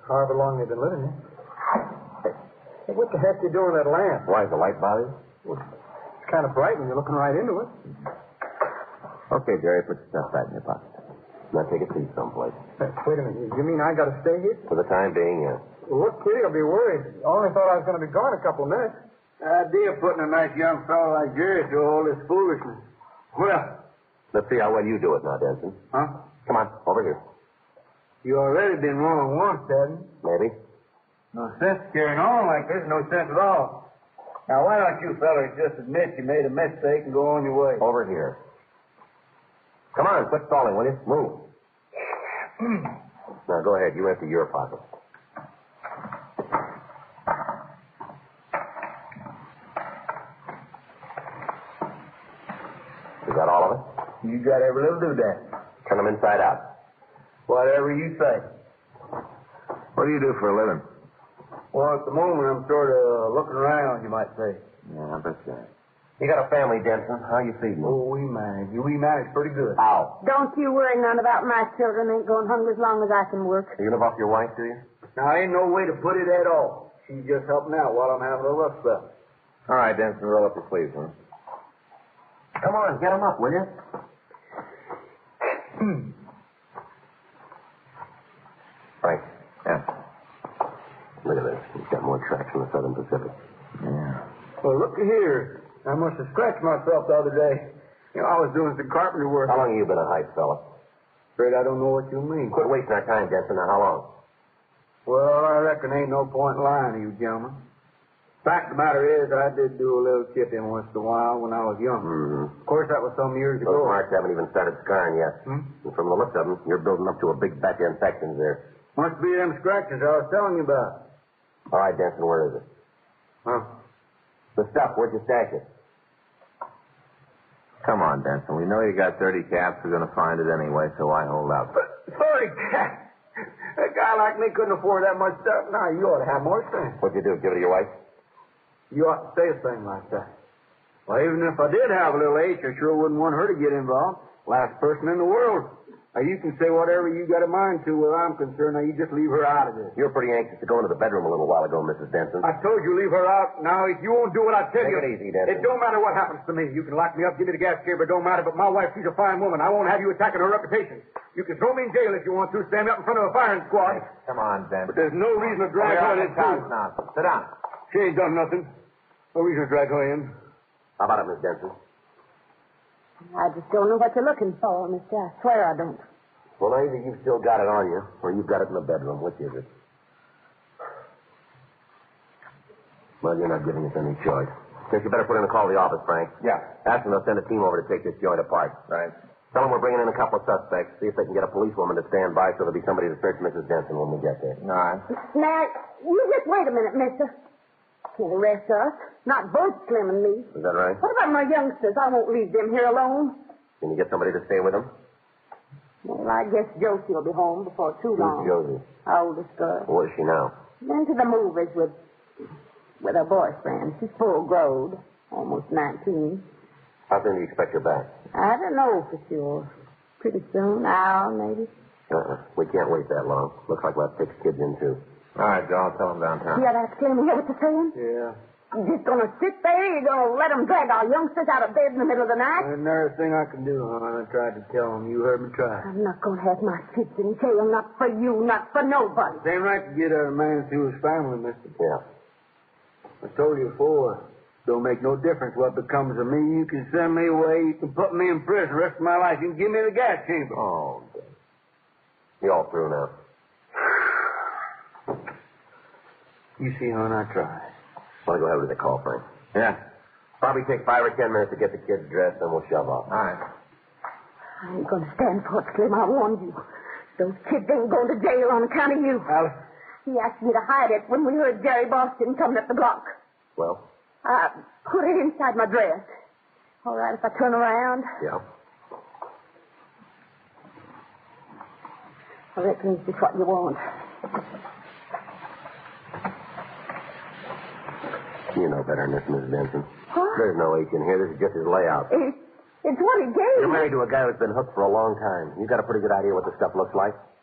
However long they've been living here. Hey, what the heck are you doing with that lamp? Why, is the light bother you? Well, it's kind of bright when you're looking right into it. Okay, Jerry, put your stuff back in your pocket. Now take a seat someplace. Wait a minute. You mean I got to stay here? For the time being, yeah. Well, look, Kitty, I'll be worried. I only thought I was going to be gone a couple of minutes. The idea of putting a nice young fellow like Jerry through all this foolishness. Well. Let's see how well you do it now, Denson. Huh? Come on, over here. You already been wrong once, haven't you? Maybe. No sense carrying on like this. No sense at all. Now, why don't you fellas just admit you made a mistake and go on your way? Over here. Come on, quit stalling, will you? Move. Now, go ahead. You empty your pocket. Is that all of it? You got every little doodad. Turn them inside out. Whatever you say. What do you do for a living? Well, at the moment, I'm sort of looking around, you might say. Yeah, I bet you. You got a family, Denson. How you feeding? Oh, we manage. We manage pretty good. How? Don't you worry none about my children. Ain't going hungry as long as I can work. Do you live off your wife, do you? Now, ain't no way to put it at all. She's just helping out while I'm having a rough spell. All right, Denson, roll up your sleeves, huh? Come on, get them up, will you? Frank. Yeah. Look at this. He's got more tracks from the Southern Pacific. Yeah. Well, look here. I must have scratched myself the other day. You know, I was doing some carpenter work. How long have you been a hype fella? Afraid I don't know what you mean. Quit wasting our time, Denson. Now, how long? Well, I reckon ain't no point in lying to you, gentlemen. Fact of the matter is, I did do a little chipping once in a while when I was young. Mm-hmm. Of course, that was some years Those ago. marks haven't even started scarring yet. Hmm? And from the looks of them, you're building up to a big batch of infections there. Must be them scratches I was telling you about. All right, Denson, where is it? Huh? The stuff, where'd you stash it? Come on, Denson. We know you got 30 caps. We're going to find it anyway, so why hold out? But, sorry, Cat. A guy like me couldn't afford that much stuff. Now, you ought to have more sense. What'd you do, give it to your wife? You ought to say a thing like that. Well, even if I did have a little H, I sure wouldn't want her to get involved. Last person in the world. Now, you can say whatever you got a mind to where I'm concerned. Now, you just leave her out of this. You were pretty anxious to go into the bedroom a little while ago, Mrs. Denson. I told you leave her out. Now, if you won't do what I tell Take you... it easy, Denson. It don't matter what happens to me. You can lock me up, give me the gas chamber, it don't matter. But my wife, she's a fine woman. I won't have you attacking her reputation. You can throw me in jail if you want to, stand me up in front of a firing squad. Come on, Denson. But there's no reason to drag her in, too. now. Sit down. She ain't done nothing. No reason to drag her in. How about it, Miss Denson? I just don't know what you're looking for, mister. I swear I don't. Well, either you've still got it on you, or you've got it in the bedroom. Which is it? Well, you're not giving us any choice. Guess you better put in a call to the office, Frank. Yeah. Ask them they'll send a team over to take this joint apart. Right. Tell them we're bringing in a couple of suspects. See if they can get a policewoman to stand by so there'll be somebody to search Mrs. Denson when we get there. All right. Now, you just wait a minute, mister. Can't arrest us. Not both Slim and me. Is that right? What about my youngsters? I won't leave them here alone. Can you get somebody to stay with them? Well, I guess Josie will be home before too long. Who's Josie? Our oldest girl. Where is she now? Went to the movies with her boyfriend. She's full growed, almost 19. How soon do you expect her back? I don't know for sure. Pretty soon, hour maybe. We can't wait that long. Looks like we'll have 6 kids in, too. All right, Joe. I'll tell them downtown. Yeah, that's Slim. You hear what they're saying? Yeah. You just gonna sit there? You're gonna let them drag our youngsters out of bed in the middle of the night? There's another thing I can do, hon. I tried to tell them. You heard me try. I'm not gonna have my kids in jail. Not for you, not for nobody. It ain't right to get a man through his family, mister. Yeah. I told you before. Don't make no difference what becomes of me. You can send me away. You can put me in prison the rest of my life. You can give me the gas chamber. Oh, good. You all through now? You see, hon, I tried. Want to go ahead with the call, Frank? Yeah. Probably take 5 or 10 minutes to get the kids dressed, then we'll shove off. All right. I ain't gonna stand for it, Slim. I warned you. Those kids ain't going to jail on account of you. Alice? He asked me to hide it when we heard Jerry Boston coming up the block. Well? I put it inside my dress. All right, if I turn around? Yeah. I reckon this is what you want. You know better than this, Miss Denson. What? There's no H in here. This is just his layout. It's what he gave You're me. married to a guy who's been hooked for a long time. You got a pretty good idea what the stuff looks like?